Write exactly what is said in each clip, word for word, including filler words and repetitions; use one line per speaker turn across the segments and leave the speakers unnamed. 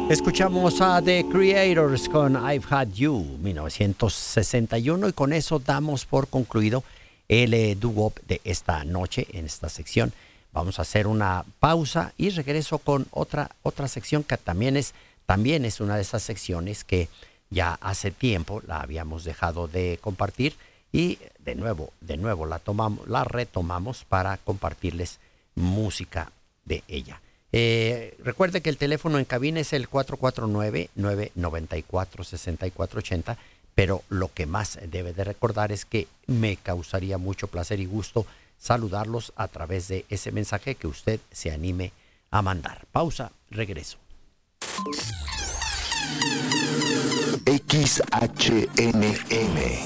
Escuchamos a The Creators con I've Had You, mil novecientos sesenta y uno, y con eso damos por concluido el eh, doo-wop de esta noche en esta sección. Vamos a hacer una pausa y regreso con otra, otra sección que también es, también es una de esas secciones que ya hace tiempo la habíamos dejado de compartir y de nuevo, de nuevo la tomamos, la retomamos para compartirles música de ella. Eh, recuerde que el teléfono en cabina es el cuatro cuatro nueve, nueve nueve cuatro, seis cuatro ocho cero, pero lo que más debe de recordar es que me causaría mucho placer y gusto saludarlos a través de ese mensaje que usted se anime a mandar. Pausa, regreso.
X H N M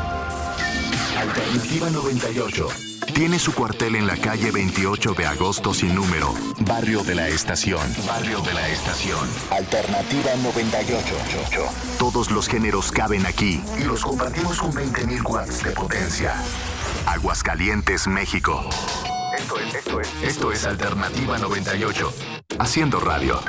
Alternativa noventa y ocho. Tiene su cuartel en la calle veintiocho de agosto sin número, Barrio de la Estación. Barrio de la Estación. Alternativa noventa y ocho. Todos los géneros caben aquí y los compartimos con veinte mil watts de potencia. Aguascalientes, México. Esto es, esto es, esto es Alternativa noventa y ocho. Haciendo radio.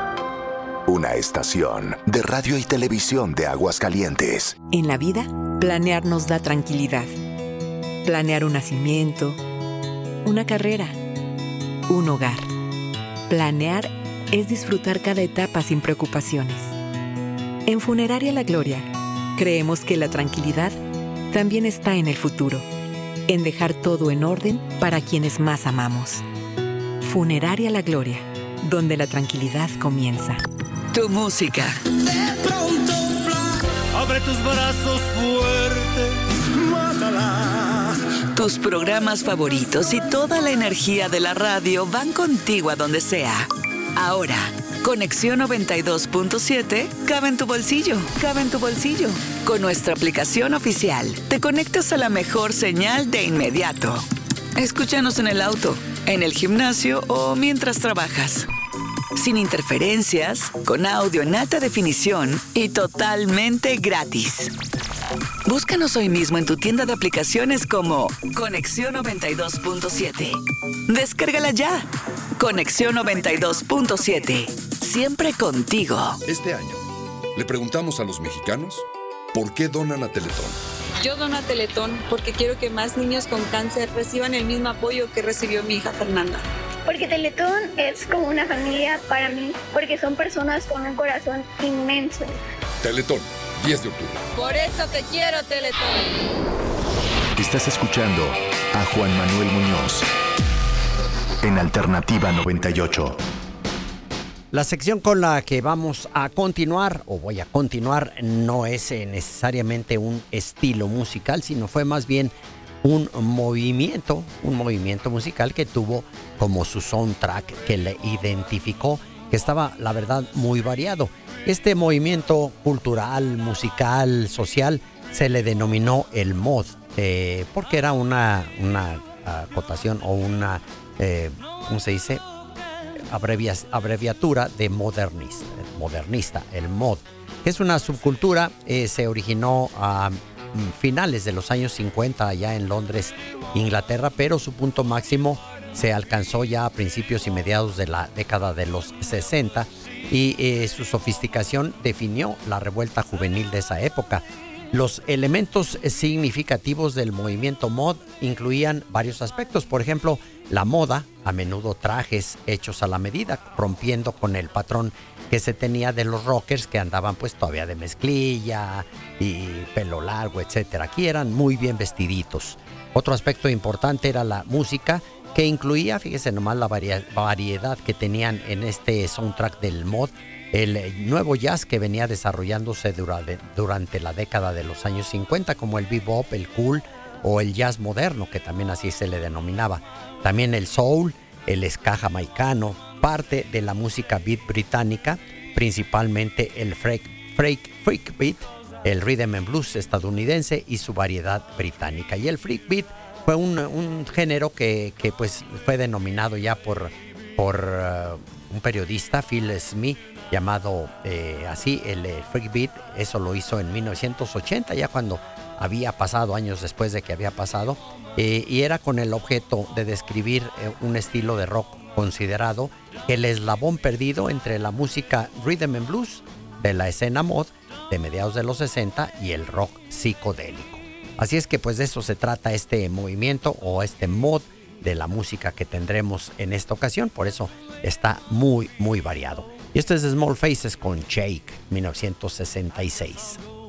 Una estación de radio y televisión de Aguascalientes.
En la vida, planear nos da tranquilidad. Planear un nacimiento, una carrera, un hogar. Planear es disfrutar cada etapa sin preocupaciones. En Funeraria La Gloria, creemos que la tranquilidad también está en el futuro, en dejar todo en orden para quienes más amamos. Funeraria La Gloria, donde la tranquilidad comienza.
Tu música.
De pronto, abre tus brazos fuertes, mátala.
Tus programas favoritos y toda la energía de la radio van contigo a donde sea. Ahora, Conexión noventa y dos punto siete cabe en tu bolsillo, cabe en tu bolsillo. Con nuestra aplicación oficial, te conectas a la mejor señal de inmediato. Escúchanos en el auto, en el gimnasio o mientras trabajas. Sin interferencias, con audio en alta definición y totalmente gratis. Búscanos hoy mismo en tu tienda de aplicaciones como Conexión noventa y dos punto siete. Descárgala ya. Conexión noventa y dos punto siete. Siempre contigo.
Este año, le preguntamos a los mexicanos por qué donan a Teletón.
Yo dono a Teletón porque quiero que más niños con cáncer reciban el mismo apoyo que recibió mi hija Fernanda.
Porque Teletón es como una familia para mí, porque son personas con un corazón inmenso.
Teletón, diez de octubre.
Por eso te quiero, Teletón.
Estás escuchando a Juan Manuel Muñoz en Alternativa noventa y ocho.
La sección con la que vamos a continuar, o voy a continuar, no es eh, necesariamente un estilo musical, sino fue más bien un movimiento, un movimiento musical que tuvo como su soundtrack que le identificó, que estaba, la verdad, muy variado. Este movimiento cultural, musical, social, se le denominó el mod, eh, porque era una, una acotación o una, eh, ¿cómo se dice? Abrevias, abreviatura de modernista, modernista, el mod. Es una subcultura, eh, se originó a finales de los años cincuenta allá en Londres, Inglaterra, pero su punto máximo se alcanzó ya a principios y mediados de la década de los sesenta y eh, su sofisticación definió la revuelta juvenil de esa época. Los elementos significativos del movimiento mod incluían varios aspectos, por ejemplo, la moda, a menudo trajes hechos a la medida, rompiendo con el patrón que se tenía de los rockers que andaban pues todavía de mezclilla y pelo largo, etcétera. Aquí eran muy bien vestiditos. Otro aspecto importante era la música, que incluía, fíjese nomás la varia- variedad que tenían en este soundtrack del mod, el nuevo jazz que venía desarrollándose durante, durante la década de los años cincuenta, como el bebop, el cool o el jazz moderno, que también así se le denominaba. También el soul, el ska jamaicano, parte de la música beat británica, principalmente el freak, freak, freak beat, el rhythm and blues estadounidense y su variedad británica. Y el freak beat fue un, un género que, que pues fue denominado ya por, por uh, un periodista, Phil Smith, llamado eh, así, el eh, freak beat. Eso lo hizo en mil novecientos ochenta, ya cuando había pasado, años después de que había pasado, eh, y era con el objeto de describir eh, un estilo de rock considerado el eslabón perdido entre la música rhythm and blues de la escena mod de mediados de los sesenta y el rock psicodélico. Así es que pues de eso se trata este movimiento o este mod de la música que tendremos en esta ocasión, por eso está muy muy variado. Y esto es Small Faces con Shake, mil novecientos sesenta y seis.